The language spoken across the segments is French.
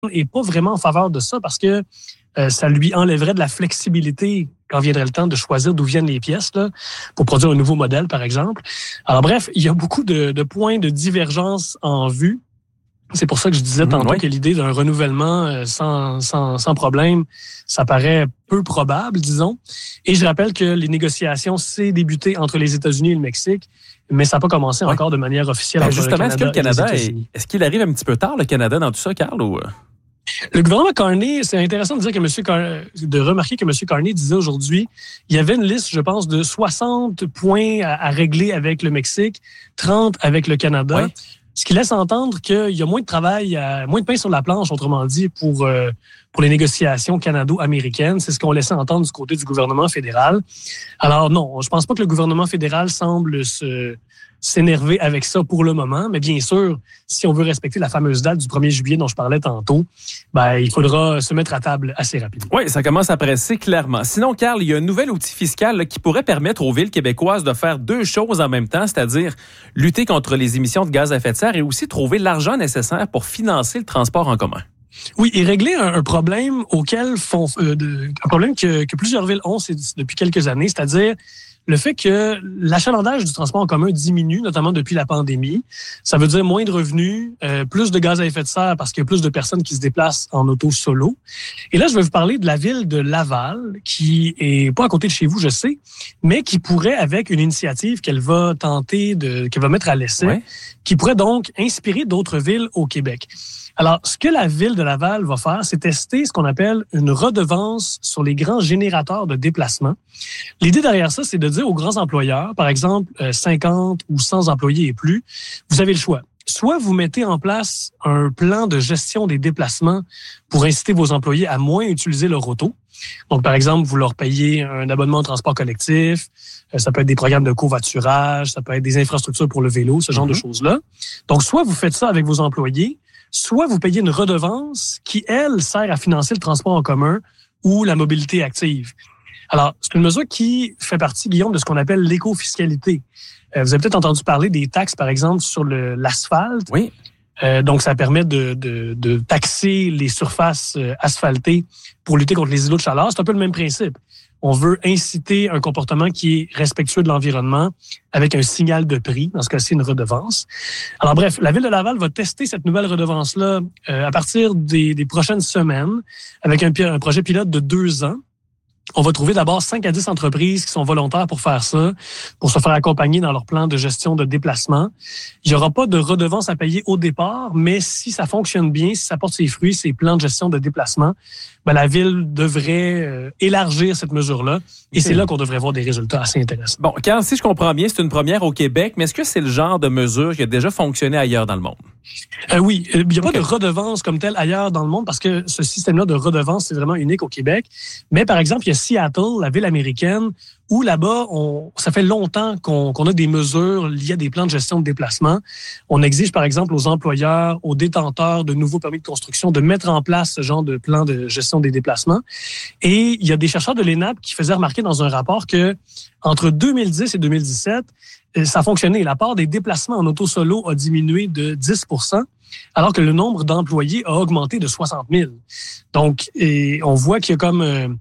n'est pas vraiment en faveur de ça parce que ça lui enlèverait de la flexibilité quand viendrait le temps de choisir d'où viennent les pièces là, pour produire un nouveau modèle, par exemple. Alors bref, il y a beaucoup de points de divergence en vue. C'est pour ça que je disais tantôt que l'idée d'un renouvellement sans problème, ça paraît peu probable, disons. Et je rappelle que les négociations, c'est débuté entre les États-Unis et le Mexique, mais ça n'a pas commencé encore de manière officielle. Justement, est-ce que le Canada, est-ce qu'il arrive un petit peu tard, le Canada, dans tout ça, Carl? Ou... Le gouvernement Carney, c'est intéressant de dire que de remarquer que M. Carney disait aujourd'hui, il y avait une liste, je pense, de 60 points à régler avec le Mexique, 30 avec le Canada. Oui. Ce qui laisse entendre qu'il y a moins de travail, moins de pain sur la planche, autrement dit, pour les négociations canado-américaines. C'est ce qu'on laissait entendre du côté du gouvernement fédéral. Alors non, je pense pas que le gouvernement fédéral semble s'énerver avec ça pour le moment. Mais bien sûr, si on veut respecter la fameuse date du 1er juillet dont je parlais tantôt, il faudra se mettre à table assez rapidement. Oui, ça commence à presser clairement. Sinon, Carl, il y a un nouvel outil fiscal là, qui pourrait permettre aux villes québécoises de faire deux choses en même temps, c'est-à-dire lutter contre les émissions de gaz à effet de serre et aussi trouver l'argent nécessaire pour financer le transport en commun. Oui, et régler un problème un problème que plusieurs villes ont depuis quelques années, c'est-à-dire le fait que l'achalandage du transport en commun diminue, notamment depuis la pandémie. Ça veut dire moins de revenus, plus de gaz à effet de serre parce qu'il y a plus de personnes qui se déplacent en auto solo. Et là, je vais vous parler de la ville de Laval, qui est pas à côté de chez vous, je sais, mais qui pourrait, avec une initiative qu'elle va qu'elle va mettre à l'essai, qui pourrait donc inspirer d'autres villes au Québec. Alors, ce que la ville de Laval va faire, c'est tester ce qu'on appelle une redevance sur les grands générateurs de déplacement. L'idée derrière ça, c'est de dire aux grands employeurs, par exemple 50 ou 100 employés et plus, vous avez le choix. Soit vous mettez en place un plan de gestion des déplacements pour inciter vos employés à moins utiliser leur auto. Donc, par exemple, vous leur payez un abonnement au transport collectif, ça peut être des programmes de covoiturage, ça peut être des infrastructures pour le vélo, ce genre de choses-là. Donc, soit vous faites ça avec vos employés, soit vous payez une redevance qui, elle, sert à financer le transport en commun ou la mobilité active. Alors, c'est une mesure qui fait partie, Guillaume, de ce qu'on appelle l'éco-fiscalité. Vous avez peut-être entendu parler des taxes, par exemple, sur l'asphalte. Oui. Donc, ça permet de taxer les surfaces asphaltées pour lutter contre les îlots de chaleur. C'est un peu le même principe. On veut inciter un comportement qui est respectueux de l'environnement avec un signal de prix, dans ce cas-ci, une redevance. Alors bref, la Ville de Laval va tester cette nouvelle redevance-là à partir des prochaines semaines avec un projet pilote de 2 ans. On va trouver d'abord 5 à 10 entreprises qui sont volontaires pour faire ça, pour se faire accompagner dans leur plan de gestion de déplacement. Il n'y aura pas de redevance à payer au départ, mais si ça fonctionne bien, si ça porte ses fruits, ces plans de gestion de déplacement, la Ville devrait élargir cette mesure-là. Et c'est là qu'on devrait voir des résultats assez intéressants. Bon, Carl, si je comprends bien, c'est une première au Québec, mais est-ce que c'est le genre de mesure qui a déjà fonctionné ailleurs dans le monde? Oui, il n'y a pas de redevance comme telle ailleurs dans le monde parce que ce système-là de redevance, c'est vraiment unique au Québec. Mais par exemple, il y a Seattle, la ville américaine, où là-bas, ça fait longtemps qu'on a des mesures liées à des plans de gestion de déplacement. On exige, par exemple, aux employeurs, aux détenteurs de nouveaux permis de construction de mettre en place ce genre de plan de gestion des déplacements. Et il y a des chercheurs de l'ENAP qui faisaient remarquer dans un rapport que entre 2010 et 2017, ça a fonctionné. La part des déplacements en auto solo a diminué de 10 %, alors que le nombre d'employés a augmenté de 60 000. Donc, on voit qu'il y a comme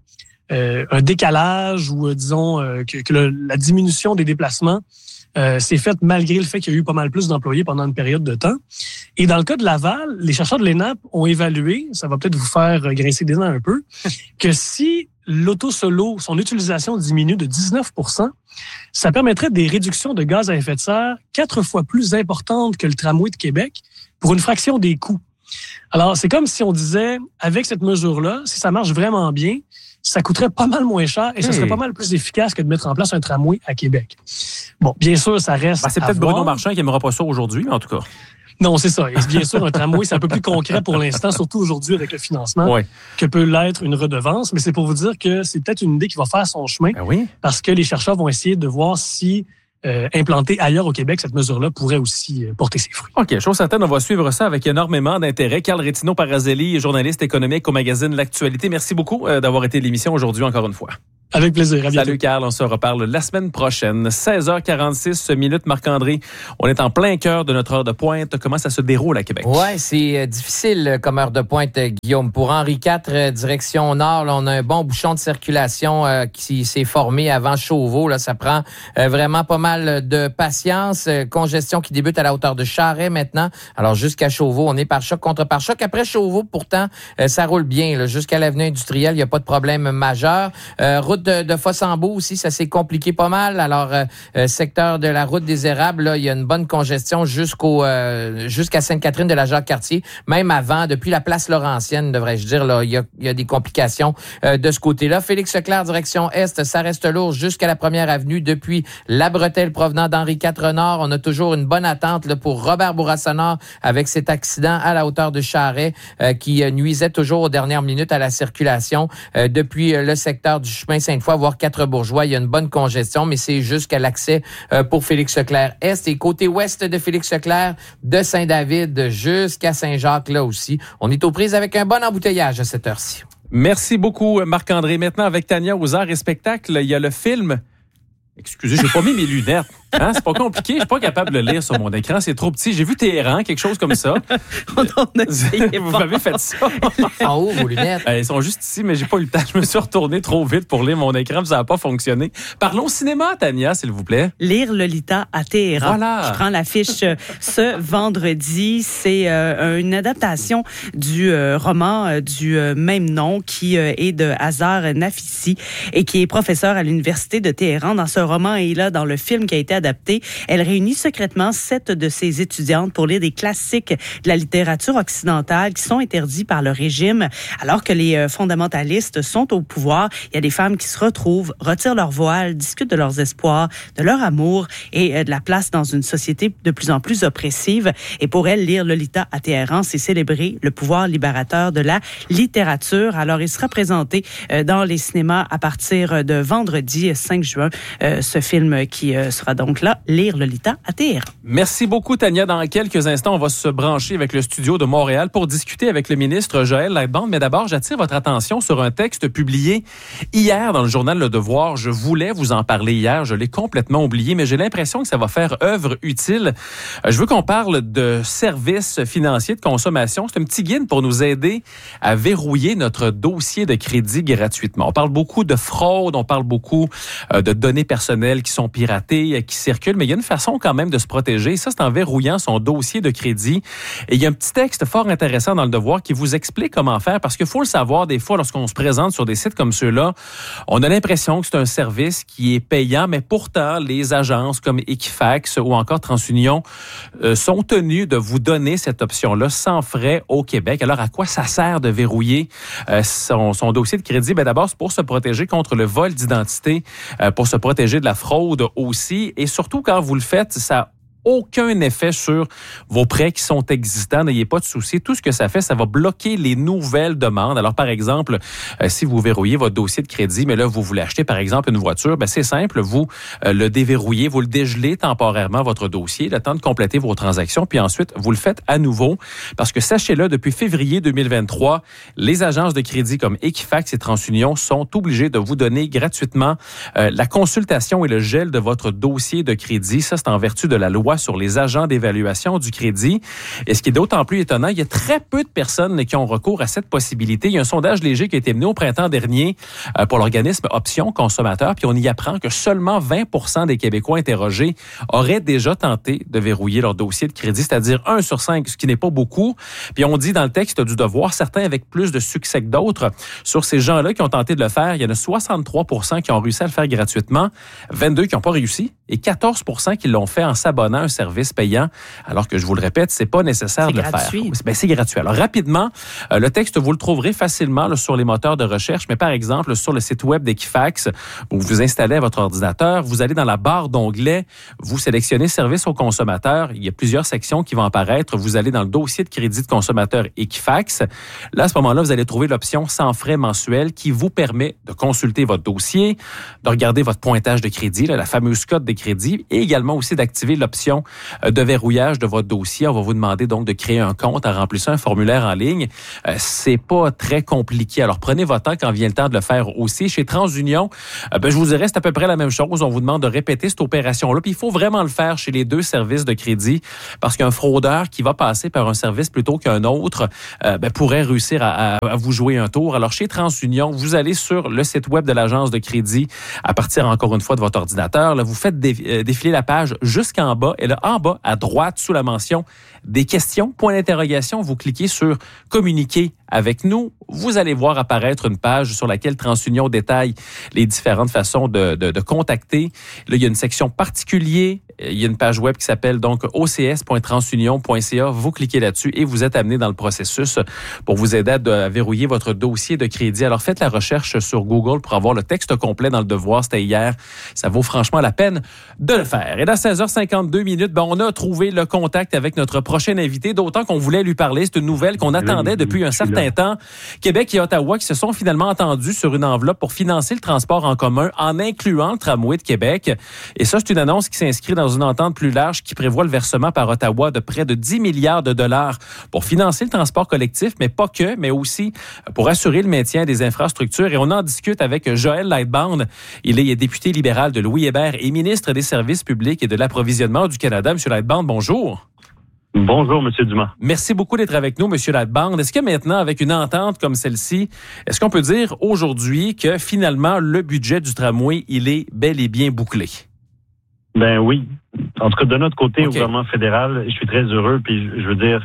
un décalage ou disons que la diminution des déplacements s'est faite malgré le fait qu'il y a eu pas mal plus d'employés pendant une période de temps. Et dans le cas de Laval, les chercheurs de l'ENAP ont évalué, ça va peut-être vous faire grincer des dents un peu, que si l'auto-solo, son utilisation diminue de 19 %, ça permettrait des réductions de gaz à effet de serre 4 fois plus importantes que le tramway de Québec pour une fraction des coûts. Alors, c'est comme si on disait, avec cette mesure-là, si ça marche vraiment bien, ça coûterait pas mal moins cher et ça serait pas mal plus efficace que de mettre en place un tramway à Québec. Bon, bien sûr, ça reste c'est peut-être Bruno Marchand qui n'aimera pas ça aujourd'hui, mais en tout cas. Non, c'est ça. Et bien sûr, un tramway, c'est un peu plus concret pour l'instant, surtout aujourd'hui avec le financement, que peut l'être une redevance. Mais c'est pour vous dire que c'est peut-être une idée qui va faire son chemin parce que les chercheurs vont essayer de voir si implantée ailleurs au Québec, cette mesure-là pourrait aussi porter ses fruits. OK, chose certaine, on va suivre ça avec énormément d'intérêt. Carl Rétino-Parazelli, journaliste économique au magazine L'Actualité. Merci beaucoup d'avoir été à l'émission aujourd'hui encore une fois. Avec plaisir. À bientôt. Salut Carl, on se reparle la semaine prochaine. 16h46 minutes, Marc-André. On est en plein cœur de notre heure de pointe. Comment ça se déroule à Québec? Ouais, c'est difficile comme heure de pointe, Guillaume. Pour Henri IV, direction nord, là, on a un bon bouchon de circulation qui s'est formé avant Chauveau. Là, ça prend vraiment pas mal de patience. Congestion qui débute à la hauteur de Charest maintenant. Alors jusqu'à Chauveau, on est par choc contre par choc. Après Chauveau, pourtant, ça roule bien. Là. Jusqu'à l'avenue industrielle, il n'y a pas de problème majeur. Route de Fossambeau aussi, ça s'est compliqué pas mal. Alors, secteur de la route des Érables, là, il y a une bonne congestion jusqu'à Sainte-Catherine de la Jacques-Cartier. Même avant, depuis la place Laurentienne, devrais-je dire, là, il y a des complications de ce côté-là. Félix-Leclerc, direction Est, ça reste lourd jusqu'à la Première Avenue. Depuis la Bretelle provenant d'Henri IV Nord, on a toujours une bonne attente là, pour Robert Bourassa-Nord avec cet accident à la hauteur de Charest qui nuisait toujours aux dernières minutes à la circulation. Depuis le secteur du chemin Sainte-Foy, voire Quatre-Bourgeois, il y a une bonne congestion, mais c'est jusqu'à l'accès pour Félix-Leclerc Est. Et côté ouest de Félix-Leclerc, de Saint-David jusqu'à Saint-Jacques, là aussi, on est aux prises avec un bon embouteillage à cette heure-ci. Merci beaucoup, Marc-André. Maintenant, avec Tania aux arts et spectacles, il y a le film... Excusez, j'ai pas mis mes lunettes. Hein? C'est pas compliqué, je suis pas capable de le lire sur mon écran, c'est trop petit. J'ai vu Téhéran, quelque chose comme ça. Vous m'avez fait ça. En haut, vos lunettes. Ils sont juste ici, mais j'ai pas eu le temps. Je me suis retourné trop vite pour lire mon écran, ça n'a pas fonctionné. Parlons cinéma, Tania, s'il vous plaît. Lire Lolita à Téhéran. Voilà. Je prends l'affiche ce vendredi. C'est une adaptation du roman du même nom qui est de Hazar Nafisi et qui est professeur à l'Université de Téhéran. Dans ce roman et là, dans le film qui a été adapté, elle réunit secrètement 7 de ses étudiantes pour lire des classiques de la littérature occidentale qui sont interdits par le régime. Alors que les fondamentalistes sont au pouvoir, il y a des femmes qui se retrouvent, retirent leur voile, discutent de leurs espoirs, de leur amour et de la place dans une société de plus en plus oppressive. Et pour elle, lire Lolita à Téhéran, c'est célébrer le pouvoir libérateur de la littérature. Alors, il sera présenté dans les cinémas à partir de vendredi 5 juin. Ce film qui sera donc là, Lire Lolita à Téhéran. Merci beaucoup, Tania. Dans quelques instants, on va se brancher avec le studio de Montréal pour discuter avec le ministre Joël Lightbound. Mais d'abord, j'attire votre attention sur un texte publié hier dans le journal Le Devoir. Je voulais vous en parler hier, je l'ai complètement oublié, mais j'ai l'impression que ça va faire œuvre utile. Je veux qu'on parle de services financiers de consommation. C'est un petit guide pour nous aider à verrouiller notre dossier de crédit gratuitement. On parle beaucoup de fraude, on parle beaucoup de données personnelles qui sont piratées, qui circulent, mais il y a une façon quand même de se protéger. Ça, c'est en verrouillant son dossier de crédit. Et il y a un petit texte fort intéressant dans Le Devoir qui vous explique comment faire, parce qu'il faut le savoir, des fois, lorsqu'on se présente sur des sites comme ceux-là, on a l'impression que c'est un service qui est payant, mais pourtant, les agences comme Equifax ou encore TransUnion sont tenues de vous donner cette option-là sans frais au Québec. Alors, à quoi ça sert de verrouiller son dossier de crédit? Bien, d'abord, c'est pour se protéger contre le vol d'identité, pour se protéger de la fraude aussi. Et surtout, quand vous le faites, ça aucun effet sur vos prêts qui sont existants. N'ayez pas de souci. Tout ce que ça fait, ça va bloquer les nouvelles demandes. Alors, par exemple, si vous verrouillez votre dossier de crédit, mais là, vous voulez acheter, par exemple, une voiture, ben c'est simple. Vous le déverrouillez, vous le dégelez temporairement, votre dossier, le temps de compléter vos transactions, puis ensuite, vous le faites à nouveau. Parce que sachez-le, depuis février 2023, les agences de crédit comme Equifax et TransUnion sont obligées de vous donner gratuitement la consultation et le gel de votre dossier de crédit. Ça, c'est en vertu de la loi sur les agents d'évaluation du crédit. Et ce qui est d'autant plus étonnant, il y a très peu de personnes qui ont recours à cette possibilité. Il y a un sondage léger qui a été mené au printemps dernier pour l'organisme Options Consommateurs, puis on y apprend que seulement 20% des Québécois interrogés auraient déjà tenté de verrouiller leur dossier de crédit, c'est-à-dire 1 sur 5, ce qui n'est pas beaucoup. Puis on dit dans le texte du Devoir, certains avec plus de succès que d'autres. Sur ces gens-là qui ont tenté de le faire, il y en a 63% qui ont réussi à le faire gratuitement, 22% qui n'ont pas réussi et 14% qui l'ont fait en s'abonnant un service payant, alors que je vous le répète, c'est pas nécessaire de le faire. Ben, c'est gratuit. Alors rapidement, le texte, vous le trouverez facilement là, sur les moteurs de recherche, mais par exemple, sur le site web d'Equifax, où vous installez à votre ordinateur, vous allez dans la barre d'onglets, vous sélectionnez Services aux consommateurs, il y a plusieurs sections qui vont apparaître, vous allez dans le dossier de crédit de consommateur Equifax. Là, à ce moment-là, vous allez trouver l'option sans frais mensuels qui vous permet de consulter votre dossier, de regarder votre pointage de crédit, là, la fameuse cote d'Equifax crédit et également aussi d'activer l'option de verrouillage de votre dossier. On va vous demander donc de créer un compte, à remplir un formulaire en ligne. C'est pas très compliqué. Alors, prenez votre temps quand vient le temps de le faire aussi. Chez TransUnion, je vous dirais, c'est à peu près la même chose. On vous demande de répéter cette opération-là. Puis, il faut vraiment le faire chez les deux services de crédit parce qu'un fraudeur qui va passer par un service plutôt qu'un autre pourrait réussir à vous jouer un tour. Alors, chez TransUnion, vous allez sur le site web de l'agence de crédit à partir, encore une fois, de votre ordinateur. Là, vous faites défiler la page jusqu'en bas. Et là, en bas, à droite, sous la mention « Des questions », point d'interrogation, vous cliquez sur « Communiquer avec nous ». Vous allez voir apparaître une page sur laquelle TransUnion détaille les différentes façons de contacter. Là, il y a une section particulier. Il y a une page web qui s'appelle donc ocs.transunion.ca. Vous cliquez là-dessus et vous êtes amené dans le processus pour vous aider à verrouiller votre dossier de crédit. Alors, faites la recherche sur Google pour avoir le texte complet dans le devoir. C'était hier. Ça vaut franchement la peine de le faire. Et dans 16h52, on a trouvé le contact avec notre prochain invité, d'autant qu'on voulait lui parler. C'est une nouvelle qu'on attendait depuis un certain temps. Québec et Ottawa qui se sont finalement entendus sur une enveloppe pour financer le transport en commun en incluant le tramway de Québec. Et ça, c'est une annonce qui s'inscrit dans une entente plus large qui prévoit le versement par Ottawa de près de 10 milliards de dollars pour financer le transport collectif, mais pas que, mais aussi pour assurer le maintien des infrastructures. Et on en discute avec Joël Lightbound. Il est député libéral de Louis-Hébert et ministre des Services publics et de l'Approvisionnement du Canada. Monsieur Lightbound, bonjour. Bonjour, M. Dumas. Merci beaucoup d'être avec nous, M. Lightbound. Est-ce que maintenant, avec une entente comme celle-ci, est-ce qu'on peut dire aujourd'hui que finalement, le budget du tramway, il est bel et bien bouclé? Ben oui. En tout cas, de notre côté, au gouvernement fédéral, je suis très heureux, puis je veux dire,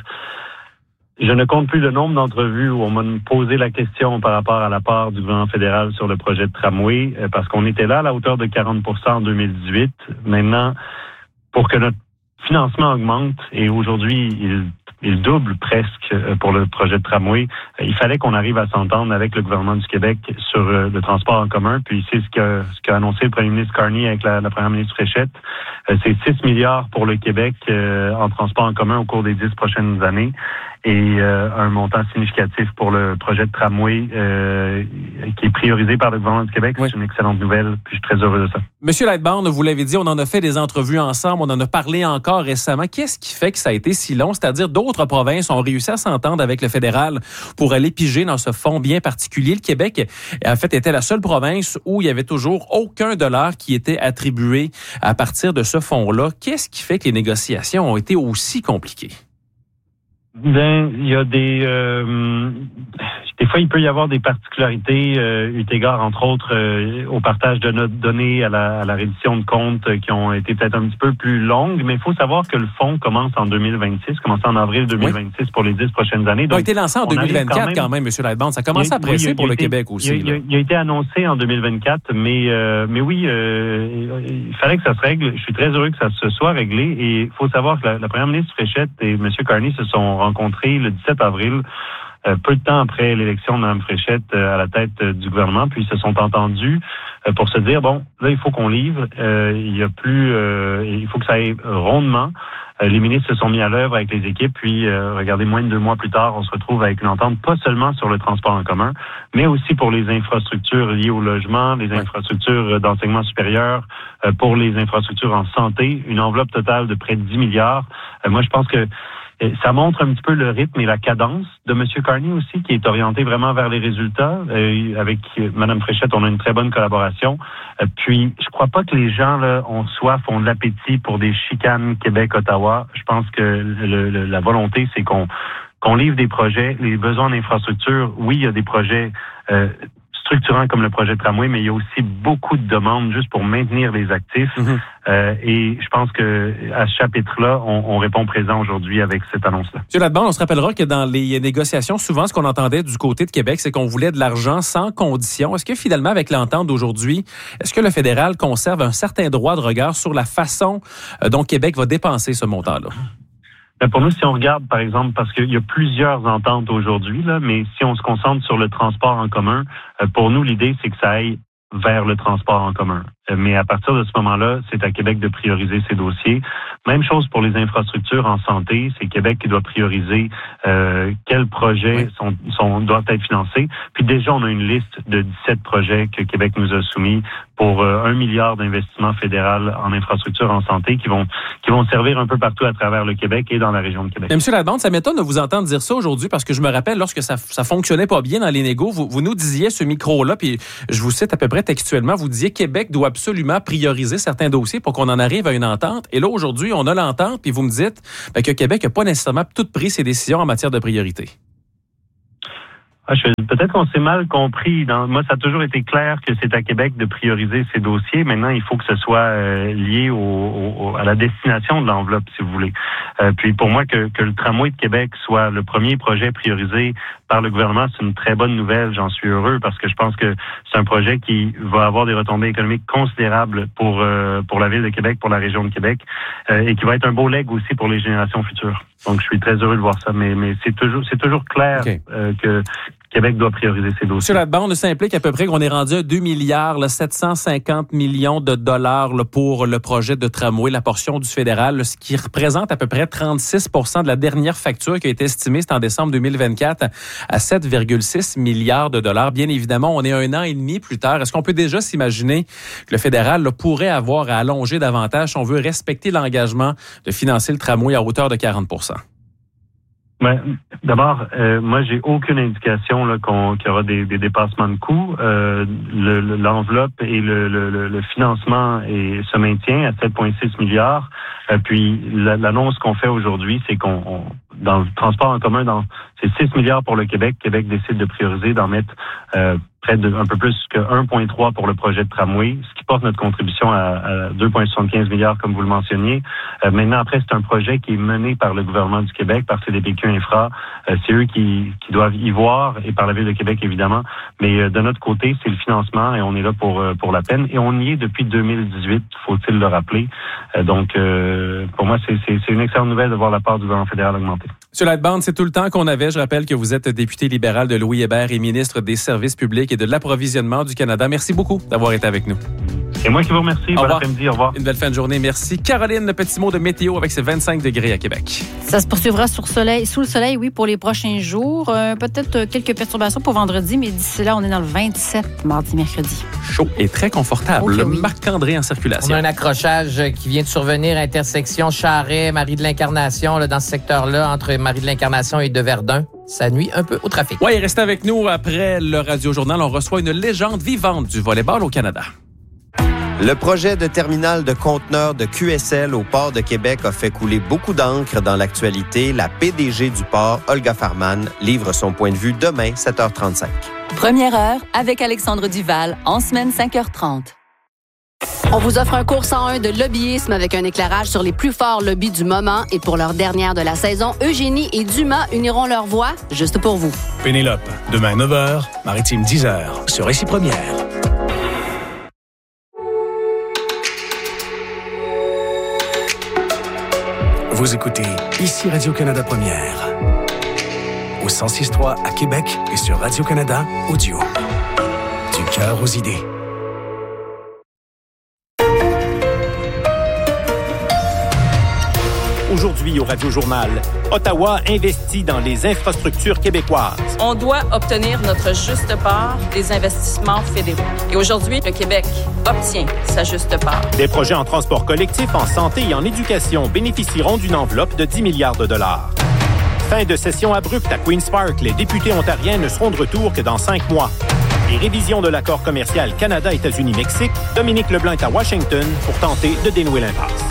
je ne compte plus le nombre d'entrevues où on m'a posé la question par rapport à la part du gouvernement fédéral sur le projet de tramway, parce qu'on était là à la hauteur de 40% en 2018. Maintenant, pour que notre financement augmente, et aujourd'hui, il double presque pour le projet de tramway, il fallait qu'on arrive à s'entendre avec le gouvernement du Québec sur le transport en commun. Puis c'est ce qu'a annoncé le premier ministre Carney avec la première ministre Fréchette. C'est 6 milliards pour le Québec en transport en commun au cours des 10 prochaines années. Et un montant significatif pour le projet de tramway qui est priorisé par le gouvernement du Québec. Oui. C'est une excellente nouvelle, puis je suis très heureux de ça. Monsieur Lightbound, vous l'avez dit, on en a fait des entrevues ensemble, on en a parlé encore récemment. Qu'est-ce qui fait que ça a été si long? C'est-à-dire, d'autres provinces ont réussi à s'entendre avec le fédéral pour aller piger dans ce fonds bien particulier. Le Québec, en fait, était la seule province où il y avait toujours aucun dollar qui était attribué à partir de ce fonds-là. Qu'est-ce qui fait que les négociations ont été aussi compliquées? Ben, il y a des fois, il peut y avoir des particularités, eu égard, entre autres, au partage de notre données, à la reddition de comptes qui ont été peut-être un petit peu plus longues, mais il faut savoir que le fonds commence en 2026, commence en avril 2026 pour les 10 prochaines années. Donc, il a été lancé en 2024 quand même, M. Lightbound. Ça commence à presser pour le Québec aussi. Il a été annoncé en 2024, mais oui, il fallait que ça se règle. Je suis très heureux que ça se soit réglé, et il faut savoir que la première ministre Fréchette et M. Carney se sont rencontrés le 17 avril, peu de temps après l'élection de Mme Fréchette à la tête du gouvernement, puis ils se sont entendus pour se dire, bon, là, il faut qu'on livre, il faut que ça aille rondement. Les ministres se sont mis à l'œuvre avec les équipes, puis regardez, moins de 2 mois plus tard, on se retrouve avec une entente pas seulement sur le transport en commun, mais aussi pour les infrastructures liées au logement, les infrastructures d'enseignement supérieur, pour les infrastructures en santé, une enveloppe totale de près de 10 milliards. Moi, je pense que ça montre un petit peu le rythme et la cadence de M. Carney aussi, qui est orienté vraiment vers les résultats. Avec Mme Fréchette, on a une très bonne collaboration. Puis, je crois pas que les gens là ont soif, ont de l'appétit pour des chicanes Québec-Ottawa. Je pense que la volonté, c'est qu'on livre des projets, les besoins d'infrastructure. Oui, il y a des projets structurants comme le projet de tramway, mais il y a aussi beaucoup de demandes juste pour maintenir les actifs. Et je pense que à ce chapitre-là, on répond présent aujourd'hui avec cette annonce-là. M. Lightbound, on se rappellera que dans les négociations, souvent, ce qu'on entendait du côté de Québec, c'est qu'on voulait de l'argent sans condition. Est-ce que finalement, avec l'entente d'aujourd'hui, est-ce que le fédéral conserve un certain droit de regard sur la façon dont Québec va dépenser ce montant-là? Pour nous, si on regarde, par exemple, parce qu'il y a plusieurs ententes aujourd'hui, là, mais si on se concentre sur le transport en commun, pour nous, l'idée, c'est que ça aille vers le transport en commun. Mais à partir de ce moment-là, c'est à Québec de prioriser ses dossiers. Même chose pour les infrastructures en santé. C'est Québec qui doit prioriser quels projets doivent être financés. Puis déjà, on a une liste de 17 projets que Québec nous a soumis pour 1 milliard d'investissements fédéral en infrastructures en santé qui vont servir un peu partout à travers le Québec et dans la région de Québec. Monsieur Ladbande, ça m'étonne de vous entendre dire ça aujourd'hui parce que je me rappelle lorsque ça fonctionnait pas bien dans les négos, vous nous disiez ce micro-là, puis je vous cite à peu près textuellement, vous disiez Québec doit absolument prioriser certains dossiers pour qu'on en arrive à une entente. Et là, aujourd'hui, on a l'entente, puis vous me dites que Québec n'a pas nécessairement tout pris ses décisions en matière de priorité. Peut-être qu'on s'est mal compris. Moi, ça a toujours été clair que c'est à Québec de prioriser ses dossiers. Maintenant, il faut que ce soit lié à la destination de l'enveloppe, si vous voulez. Puis pour moi, que le tramway de Québec soit le premier projet priorisé par le gouvernement, c'est une très bonne nouvelle. J'en suis heureux parce que je pense que c'est un projet qui va avoir des retombées économiques considérables pour la ville de Québec, pour la région de Québec, et qui va être un beau legs aussi pour les générations futures. Donc, je suis très heureux de voir ça. Mais c'est toujours clair que Québec doit prioriser ses dossiers. Monsieur Ladbande, ça implique à peu près qu'on est rendu à 2 milliards, 750 millions de dollars pour le projet de tramway, la portion du fédéral, ce qui représente à peu près 36 % de la dernière facture qui a été estimée, c'était en décembre 2024, à 7,6 milliards de dollars. Bien évidemment, on est 1 an et demi plus tard. Est-ce qu'on peut déjà s'imaginer que le fédéral pourrait avoir à allonger davantage si on veut respecter l'engagement de financer le tramway à hauteur de 40 %? D'abord, moi, j'ai aucune indication qu'il y aura des dépassements de coûts. L'enveloppe et le financement se maintient à 7,6 milliards. Puis l'annonce qu'on fait aujourd'hui, c'est qu'on dans le transport en commun, c'est 6 milliards pour le Québec. Québec décide de prioriser, d'en mettre près de un peu plus que 1,3 pour le projet de tramway, ce qui porte notre contribution à 2,75 milliards, comme vous le mentionniez. Maintenant, après, c'est un projet qui est mené par le gouvernement du Québec, par CDPQ Infra. C'est eux qui doivent y voir, et par la Ville de Québec, évidemment. Mais de notre côté, c'est le financement, et on est là pour la peine. Et on y est depuis 2018, faut-il le rappeler. Donc, pour moi, c'est une excellente nouvelle de voir la part du gouvernement fédéral augmenter. Monsieur Ladbande, c'est tout le temps qu'on avait. Je rappelle que vous êtes député libéral de Louis-Hébert et ministre des Services publics et de l'approvisionnement du Canada. Merci beaucoup d'avoir été avec nous. C'est moi qui vous remercie. Bon après-midi. Au revoir. Une belle fin de journée. Merci. Caroline, le petit mot de météo avec ses 25 degrés à Québec. Ça se poursuivra sous le soleil, oui, pour les prochains jours. Peut-être quelques perturbations pour vendredi, mais d'ici là, on est dans le 27, mardi, mercredi. Chaud et très confortable. Okay, oui. Marc-André en circulation. On a un accrochage qui vient de survenir, intersection Charest, Marie de l'Incarnation, là, dans ce secteur-là, entre Marie de l'Incarnation et de Verdun. Ça nuit un peu au trafic. Oui, restez avec nous. Après le Radio-Journal, on reçoit une légende vivante du volleyball au Canada. Le projet de terminal de conteneurs de QSL au port de Québec a fait couler beaucoup d'encre dans l'actualité. La PDG du port, Olga Farman, livre son point de vue demain, 7h35. Première heure avec Alexandre Duval, en semaine 5h30. On vous offre un cours 101 de lobbyisme avec un éclairage sur les plus forts lobbies du moment. Et pour leur dernière de la saison, Eugénie et Dumas uniront leurs voix juste pour vous. Pénélope, demain 9h, Maritime 10h, sur Récit Première. Vous écoutez ici Radio-Canada Première. Au 106.3 à Québec et sur Radio-Canada Audio. Du cœur aux idées. Aujourd'hui au Radio-Journal, Ottawa investit dans les infrastructures québécoises. On doit obtenir notre juste part des investissements fédéraux. Et aujourd'hui, le Québec obtient sa juste part. Des projets en transport collectif, en santé et en éducation bénéficieront d'une enveloppe de 10 milliards de dollars. Fin de session abrupte à Queen's Park. Les députés ontariens ne seront de retour que dans 5 mois. Et révision de l'accord commercial Canada-États-Unis-Mexique, Dominique Leblanc est à Washington pour tenter de dénouer l'impasse.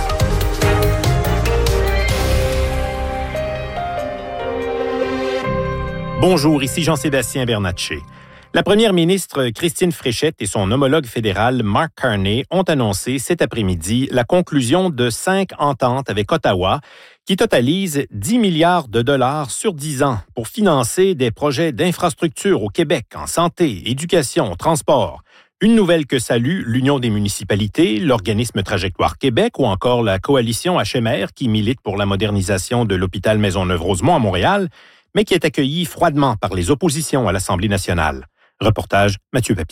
Bonjour, ici Jean-Sébastien Bernatchez. La première ministre Christine Fréchette et son homologue fédéral Mark Carney ont annoncé cet après-midi la conclusion de 5 ententes avec Ottawa qui totalisent 10 milliards de dollars sur 10 ans pour financer des projets d'infrastructure au Québec en santé, éducation, transport. Une nouvelle que salue l'Union des municipalités, l'organisme Trajectoire Québec ou encore la coalition HMR qui milite pour la modernisation de l'hôpital Maisonneuve-Rosemont à Montréal, mais qui est accueilli froidement par les oppositions à l'Assemblée nationale. Reportage Mathieu Papillon.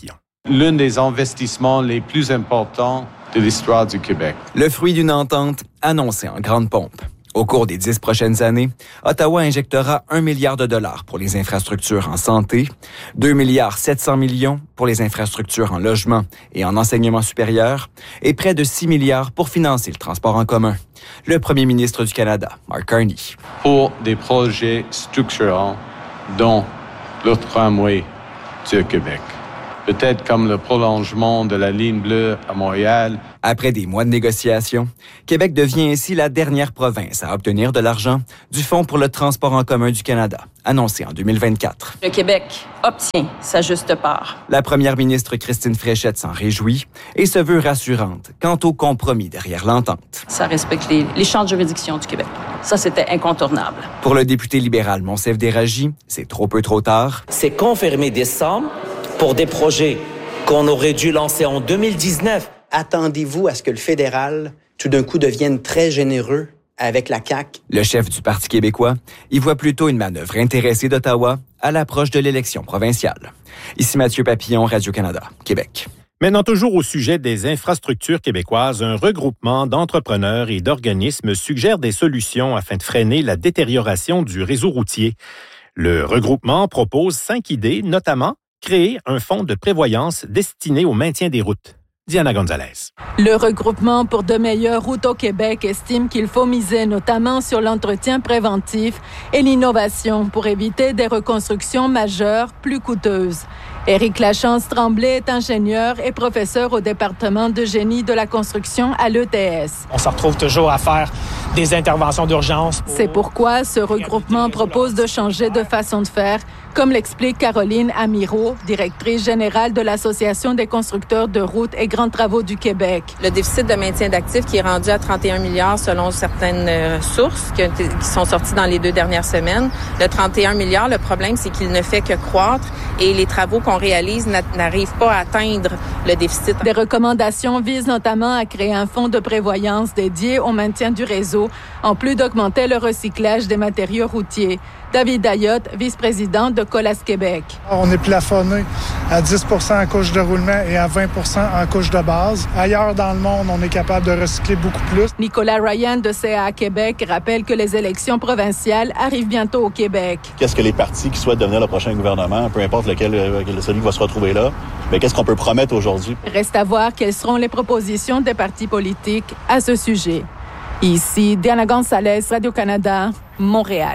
L'un des investissements les plus importants de l'histoire du Québec. Le fruit d'une entente annoncée en grande pompe. Au cours des 10 prochaines années, Ottawa injectera 1 milliard de dollars pour les infrastructures en santé, 2 milliards 700 millions pour les infrastructures en logement et en enseignement supérieur et près de 6 milliards pour financer le transport en commun. Le premier ministre du Canada, Mark Carney. Pour des projets structurants, dont le tramway du Québec. Peut-être comme le prolongement de la ligne bleue à Montréal. Après des mois de négociations, Québec devient ainsi la dernière province à obtenir de l'argent du Fonds pour le transport en commun du Canada, annoncé en 2024. Le Québec obtient sa juste part. La première ministre Christine Fréchette s'en réjouit et se veut rassurante quant au compromis derrière l'entente. Ça respecte les champs de juridiction du Québec. Ça, c'était incontournable. Pour le député libéral Monsef Déragi, c'est trop peu trop tard. C'est confirmer des sommes pour des projets qu'on aurait dû lancer en 2019. Attendez-vous à ce que le fédéral, tout d'un coup, devienne très généreux avec la CAQ? Le chef du Parti québécois y voit plutôt une manœuvre intéressée d'Ottawa à l'approche de l'élection provinciale. Ici Mathieu Papillon, Radio-Canada, Québec. Maintenant, toujours au sujet des infrastructures québécoises, un regroupement d'entrepreneurs et d'organismes suggère des solutions afin de freiner la détérioration du réseau routier. Le regroupement propose 5 idées, notamment créer un fonds de prévoyance destiné au maintien des routes. Diana Gonzalez. Le regroupement pour de meilleures routes au Québec estime qu'il faut miser notamment sur l'entretien préventif et l'innovation pour éviter des reconstructions majeures plus coûteuses. Éric Lachance-Tremblay est ingénieur et professeur au département de génie de la construction à l'ETS. On se retrouve toujours à faire des interventions d'urgence. C'est pourquoi ce regroupement propose de changer de façon de faire, comme l'explique Caroline Amirault, directrice générale de l'Association des constructeurs de routes et grands travaux du Québec. Le déficit de maintien d'actifs qui est rendu à 31 milliards selon certaines sources qui sont sorties dans les 2 dernières semaines. Le 31 milliards, le problème, c'est qu'il ne fait que croître et les travaux qu'on réalise n'arrivent pas à atteindre le déficit. Des recommandations visent notamment à créer un fonds de prévoyance dédié au maintien du réseau, en plus d'augmenter le recyclage des matériaux routiers. David Ayotte, vice-président de Colas Québec. On est plafonné à 10 en couche de roulement et à 20 en couche de base. Ailleurs dans le monde, on est capable de recycler beaucoup plus. Nicolas Ryan de CA Québec rappelle que les élections provinciales arrivent bientôt au Québec. Qu'est-ce que les partis qui souhaitent devenir le prochain gouvernement, peu importe celui qui va se retrouver là, mais qu'est-ce qu'on peut promettre aujourd'hui? Reste à voir quelles seront les propositions des partis politiques à ce sujet. Ici, Diana Gonzalez, Radio-Canada, Montréal.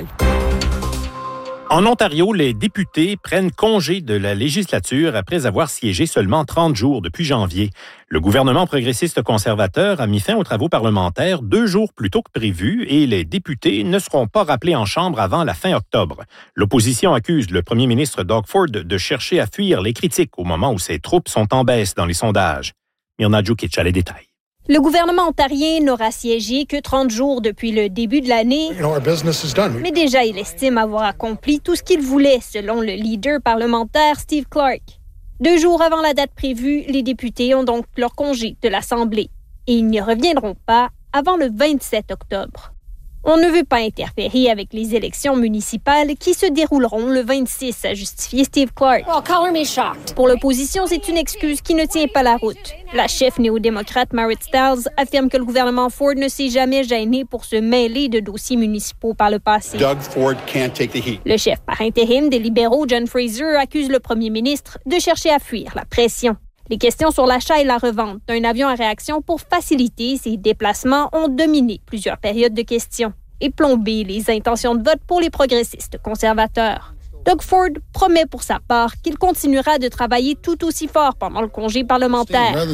En Ontario, les députés prennent congé de la législature après avoir siégé seulement 30 jours depuis janvier. Le gouvernement progressiste conservateur a mis fin aux travaux parlementaires 2 jours plus tôt que prévu et les députés ne seront pas rappelés en chambre avant la fin octobre. L'opposition accuse le premier ministre Doug Ford de chercher à fuir les critiques au moment où ses troupes sont en baisse dans les sondages. Mirna Djukic a les détails. Le gouvernement ontarien n'aura siégé que 30 jours depuis le début de l'année, mais déjà il estime avoir accompli tout ce qu'il voulait, selon le leader parlementaire Steve Clark. 2 jours avant la date prévue, les députés ont donc leur congé de l'Assemblée et ils n'y reviendront pas avant le 27 octobre. On ne veut pas interférer avec les élections municipales qui se dérouleront le 26, a justifié Steve Clark. Pour l'opposition, c'est une excuse qui ne tient pas la route. La chef néo-démocrate Marit Stiles affirme que le gouvernement Ford ne s'est jamais gêné pour se mêler de dossiers municipaux par le passé. Doug Ford can't take the heat. Le chef par intérim des libéraux, John Fraser, accuse le premier ministre de chercher à fuir la pression. Les questions sur l'achat et la revente d'un avion à réaction pour faciliter ses déplacements ont dominé plusieurs périodes de questions et plombé les intentions de vote pour les progressistes conservateurs. Doug Ford promet pour sa part qu'il continuera de travailler tout aussi fort pendant le congé parlementaire. Plutôt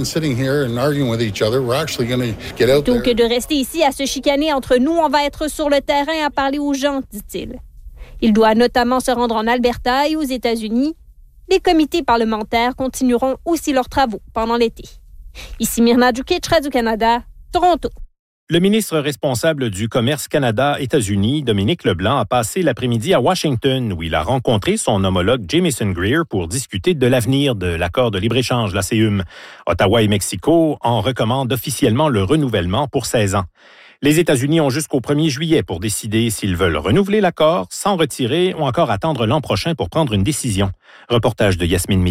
que de rester ici à se chicaner entre nous, on va être sur le terrain à parler aux gens, dit-il. Il doit notamment se rendre en Alberta et aux États-Unis. Les comités parlementaires continueront aussi leurs travaux pendant l'été. Ici Mirna Djukic, Radio-Canada, Toronto. Le ministre responsable du Commerce Canada-États-Unis, Dominique Leblanc, a passé l'après-midi à Washington où il a rencontré son homologue Jamieson Greer pour discuter de l'avenir de l'accord de libre-échange, l'ACUM. Ottawa et Mexico en recommandent officiellement le renouvellement pour 16 ans. Les États-Unis ont jusqu'au 1er juillet pour décider s'ils veulent renouveler l'accord, s'en retirer ou encore attendre l'an prochain pour prendre une décision. Reportage de Yasmine Mehdi.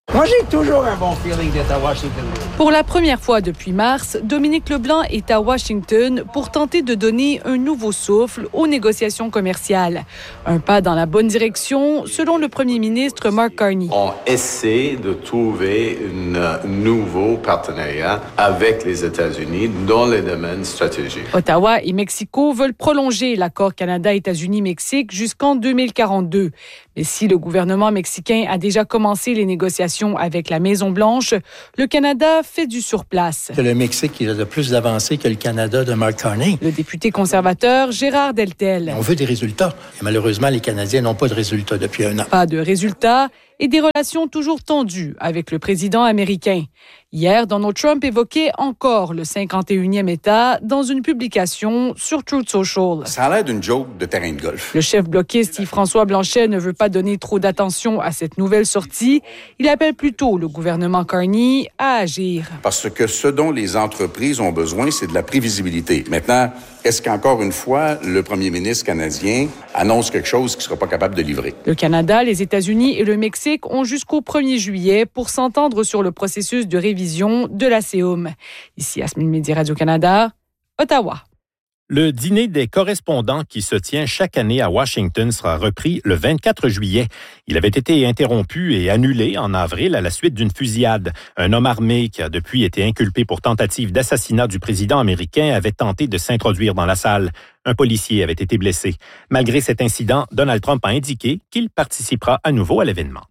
Moi, j'ai toujours un bon feeling d'être à Washington. Pour la première fois depuis mars, Dominique Leblanc est à Washington pour tenter de donner un nouveau souffle aux négociations commerciales. Un pas dans la bonne direction, selon le premier ministre Mark Carney. On essaie de trouver un nouveau partenariat avec les États-Unis dans les domaines stratégiques. Ottawa et Mexico veulent prolonger l'accord Canada-États-Unis-Mexique jusqu'en 2042. Mais si le gouvernement mexicain a déjà commencé les négociations avec la Maison-Blanche, le Canada fait du surplace. C'est le Mexique qui a de plus d'avancées que le Canada de Mark Carney. Le député conservateur Gérard Deltel. On veut des résultats. Et malheureusement, les Canadiens n'ont pas de résultats depuis un an. Pas de résultats et des relations toujours tendues avec le président américain. Hier, Donald Trump évoquait encore le 51e État dans une publication sur Truth Social. Ça a l'air d'une joke de terrain de golf. Le chef bloquiste Yves-François Blanchet ne veut pas donner trop d'attention à cette nouvelle sortie. Il appelle plutôt le gouvernement Carney à agir. Parce que ce dont les entreprises ont besoin, c'est de la prévisibilité. Maintenant, est-ce qu'encore une fois, le premier ministre canadien annonce quelque chose qu'il ne sera pas capable de livrer? Le Canada, les États-Unis et le Mexique ont jusqu'au 1er juillet pour s'entendre sur le processus de révision de la CEUM. Ici, Yasmine Mehdi, Radio-Canada, Ottawa. Le dîner des correspondants qui se tient chaque année à Washington sera repris le 24 juillet. Il avait été interrompu et annulé en avril à la suite d'une fusillade. Un homme armé qui a depuis été inculpé pour tentative d'assassinat du président américain avait tenté de s'introduire dans la salle. Un policier avait été blessé. Malgré cet incident, Donald Trump a indiqué qu'il participera à nouveau à l'événement.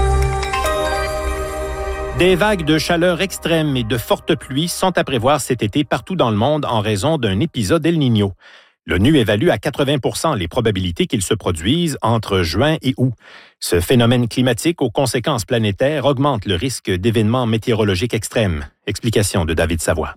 Des vagues de chaleur extrême et de fortes pluies sont à prévoir cet été partout dans le monde en raison d'un épisode El Niño. L'ONU évalue à 80% les probabilités qu'il se produise entre juin et août. Ce phénomène climatique aux conséquences planétaires augmente le risque d'événements météorologiques extrêmes. Explication de David Savoie.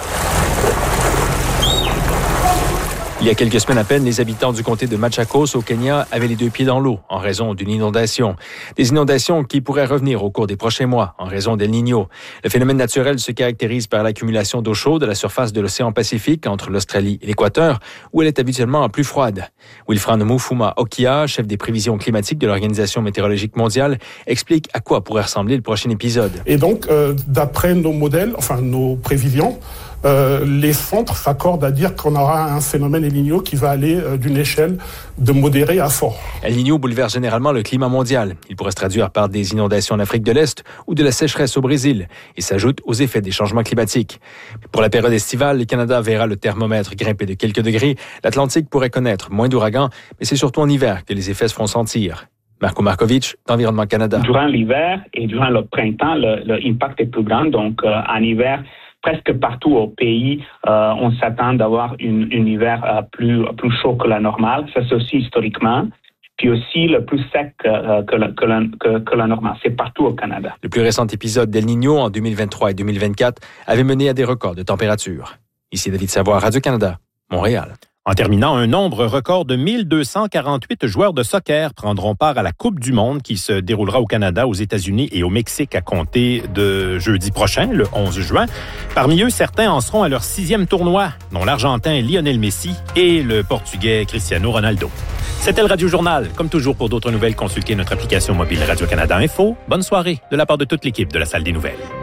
Il y a quelques semaines à peine, les habitants du comté de Machakos au Kenya avaient les deux pieds dans l'eau en raison d'une inondation. Des inondations qui pourraient revenir au cours des prochains mois en raison d'El Niño. Le phénomène naturel se caractérise par l'accumulation d'eau chaude à la surface de l'océan Pacifique entre l'Australie et l'Équateur, où elle est habituellement plus froide. Wilfran Mufuma Okia, chef des prévisions climatiques de l'Organisation météorologique mondiale, explique à quoi pourrait ressembler le prochain épisode. Et donc, d'après nos modèles, nos prévisions, les centres s'accordent à dire qu'on aura un phénomène El Niño qui va aller d'une échelle de modéré à fort. El Niño bouleverse généralement le climat mondial. Il pourrait se traduire par des inondations en Afrique de l'Est ou de la sécheresse au Brésil et s'ajoute aux effets des changements climatiques. Pour la période estivale, le Canada verra le thermomètre grimper de quelques degrés. L'Atlantique pourrait connaître moins d'ouragans, mais c'est surtout en hiver que les effets se feront sentir. Marco Markovic, d'Environnement Canada. Durant l'hiver et durant le printemps, l'impact est plus grand. Donc, en hiver, presque partout au pays, on s'attend d'avoir un hiver plus chaud que la normale. Ça, c'est aussi historiquement. Puis aussi le plus sec que la normale. C'est partout au Canada. Le plus récent épisode d'El Niño en 2023 et 2024 avait mené à des records de température. Ici David Savoie, Radio-Canada, Montréal. En terminant, un nombre record de 1248 joueurs de soccer prendront part à la Coupe du monde qui se déroulera au Canada, aux États-Unis et au Mexique à compter de jeudi prochain, le 11 juin. Parmi eux, certains en seront à leur 6e tournoi, dont l'Argentin Lionel Messi et le Portugais Cristiano Ronaldo. C'était le Radio Journal. Comme toujours, pour d'autres nouvelles, consultez notre application mobile Radio-Canada Info. Bonne soirée de la part de toute l'équipe de la Salle des Nouvelles.